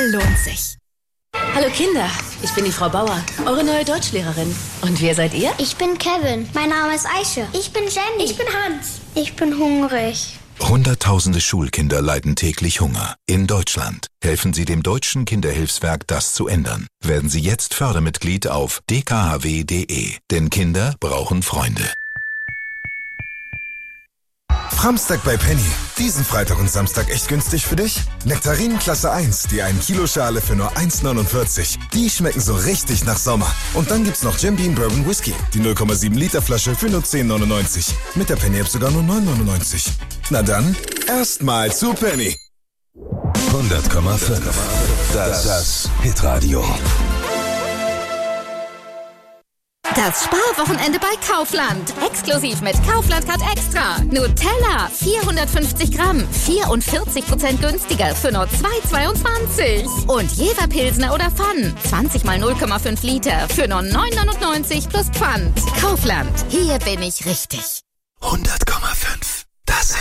Viel lohnt sich. Hallo Kinder, ich bin die Frau Bauer, eure neue Deutschlehrerin. Und wer seid ihr? Ich bin Kevin. Mein Name ist Aische. Ich bin Jenny. Ich bin Hans. Ich bin hungrig. Hunderttausende Schulkinder leiden täglich Hunger. In Deutschland. Helfen Sie dem Deutschen Kinderhilfswerk, das zu ändern. Werden Sie jetzt Fördermitglied auf dkhw.de. Denn Kinder brauchen Freunde. Framstag bei Penny. Diesen Freitag und Samstag echt günstig für dich? Nektarinen Klasse 1, die 1 Kilo Schale für nur 1,49. Die schmecken so richtig nach Sommer. Und dann gibt's noch Jim Beam Bourbon Whisky, die 0,7 Liter Flasche für nur 10,99. Mit der Penny App sogar nur 9,99. Na dann, erstmal zu Penny. 100,5. Das Hitradio. Das Sparwochenende bei Kaufland. Exklusiv mit Kaufland Card Extra. Nutella, 450 Gramm, 44% günstiger für nur 2,22. Und Jever Pilsner oder Pfann, 20 mal 0,5 Liter für nur 9,99 plus Pfand. Kaufland, hier bin ich richtig. 100,5.